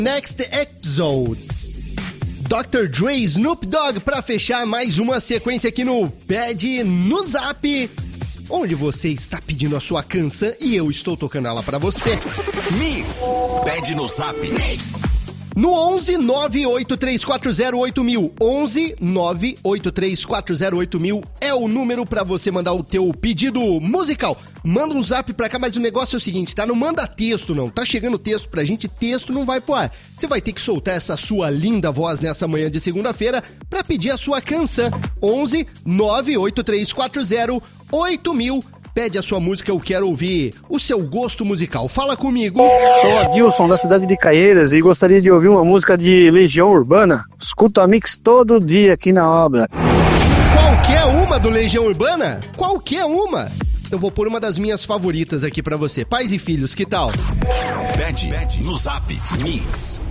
Next Episode. Dr. Dre, Snoop Dogg, pra fechar mais uma sequência aqui no Pede no Zap, onde você está pedindo a sua canção e eu estou tocando ela pra você. Mix, Pede no Zap. Mix. No 11 98340 8000, 11 98340 8000 é o número pra você mandar o teu pedido musical. Manda um zap pra cá, mas o negócio é o seguinte, tá? Não manda texto, não. Tá chegando texto pra gente, texto não vai pro ar. Você vai ter que soltar essa sua linda voz nessa manhã de segunda-feira pra pedir a sua canção. 11 98340 8000. Pede a sua música, eu quero ouvir o seu gosto musical. Fala comigo. Sou Adilson, da cidade de Caieiras, e gostaria de ouvir uma música de Legião Urbana. Escuto a Mix todo dia aqui na obra. Qualquer uma do Legião Urbana? Qualquer uma? Eu vou pôr uma das minhas favoritas aqui pra você. Pais e filhos, que tal? Pede no Zap. Mix.